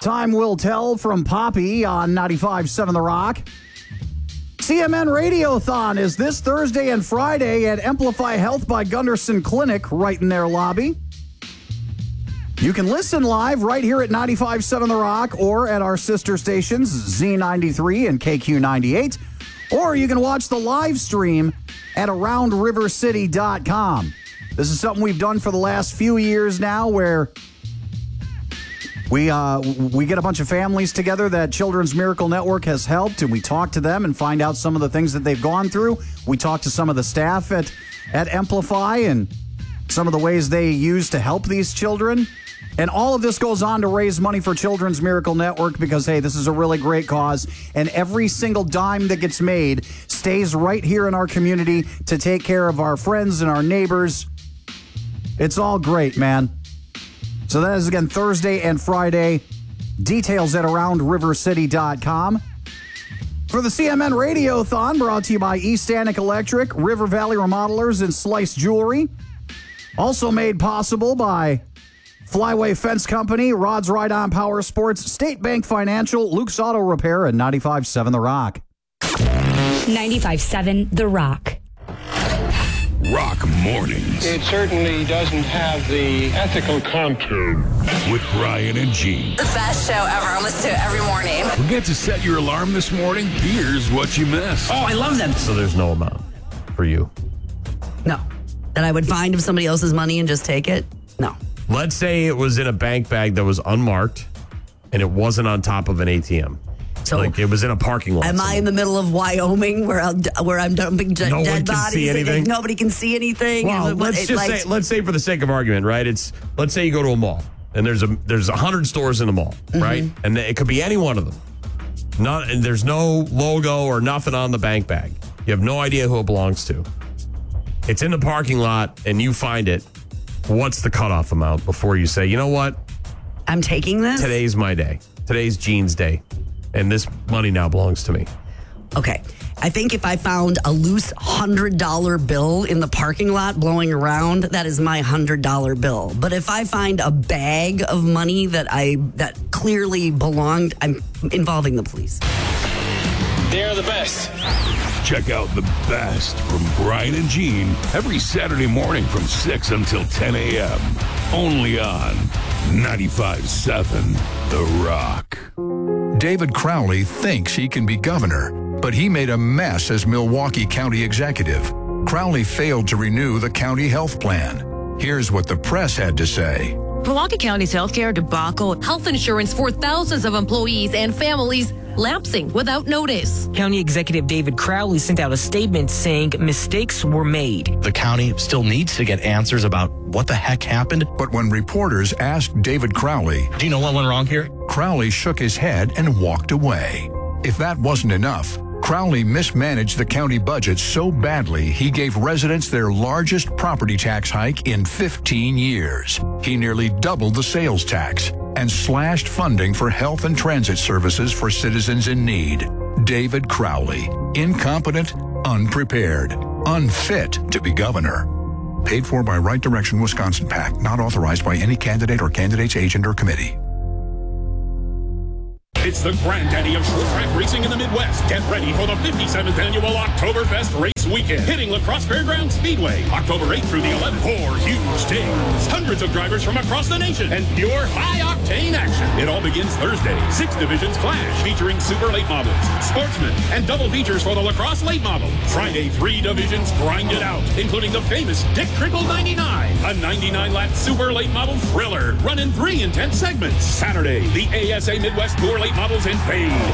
Time will tell from Poppy on 95.7 The Rock. CMN Radiothon is this Thursday and Friday at Amplify Health by Gunderson Clinic right in their lobby. You can listen live right here at 95.7 The Rock or at our sister stations Z93 and KQ98. Or you can watch the live stream at AroundRiverCity.com. This is something we've done for the last few years now where we get a bunch of families together that Children's Miracle Network has helped, and we talk to them and find out some of the things that they've gone through. We talk to some of the staff at Amplify and some of the ways they use to help these children. And all of this goes on to raise money for Children's Miracle Network because, hey, this is a really great cause. And every single dime that gets made stays right here in our community to take care of our friends and our neighbors. It's all great, man. So that is, again, Thursday and Friday. Details at AroundRiverCity.com. For the CMN Radiothon, brought to you by East Annick Electric, River Valley Remodelers, and Slice Jewelry. Also made possible by Flyway Fence Company, Rods Ride On Power Sports, State Bank Financial, Luke's Auto Repair, and 95.7 The Rock. 95.7 The Rock. Rock Mornings. It certainly doesn't have the ethical content. With Brian and Gene. The best show ever. I listen to it every morning. Forget to set your alarm this morning? Here's what you missed. Oh, I love them. So there's no amount for you? No. That I would find of somebody else's money and just take it? No. Let's say it was in a bank bag that was unmarked and it wasn't on top of an ATM. So like it was in a parking lot. Am I in the middle of Wyoming where I'm dumping dead bodies? See anything? Nobody can see anything. Well, let's say for the sake of argument, right? Let's say you go to a mall and there's 100 stores in the mall, right? And it could be any one of them. And there's no logo or nothing on the bank bag. You have no idea who it belongs to. It's in the parking lot and you find it. What's the cutoff amount before you say, you know what? I'm taking this? Today's my day. Today's Gene's day. And this money now belongs to me. Okay. I think if I found a loose $100 bill in the parking lot blowing around, that is my $100 bill. But if I find a bag of money that clearly belonged, I'm involving the police. They're the best. Check out the best from Brian and Gene every Saturday morning from 6 until 10 a.m. Only on 95.7 The Rock. David Crowley thinks he can be governor, but he made a mess as Milwaukee County executive. Crowley failed to renew the county health plan. Here's what the press had to say. Milwaukee County's healthcare debacle, health insurance for thousands of employees and families lapsing without notice. County Executive David Crowley sent out a statement saying mistakes were made. The county still needs to get answers about what the heck happened. But when reporters asked David Crowley, do you know what went wrong here? Crowley shook his head and walked away. If that wasn't enough, Crowley mismanaged the county budget so badly he gave residents their largest property tax hike in 15 years. He nearly doubled the sales tax and slashed funding for health and transit services for citizens in need. David Crowley, incompetent, unprepared, unfit to be governor. Paid for by Right Direction Wisconsin PAC, not authorized by any candidate or candidate's agent or committee. It's the granddaddy of short track racing in the Midwest. Get ready for the 57th annual Oktoberfest race weekend, hitting La Crosse Fairgrounds Speedway, October 8th through the 11th. 4 huge days, hundreds of drivers from across the nation, and pure high-octane action. It all begins Thursday. 6 divisions clash, featuring super late models, sportsmen, and double features for the La Crosse late model. Friday, 3 divisions grind it out, including the famous Dick Trickle 99, a 99-lap super late model thriller, run in 3 intense segments. Saturday, the ASA Midwest Tour late models in Fade,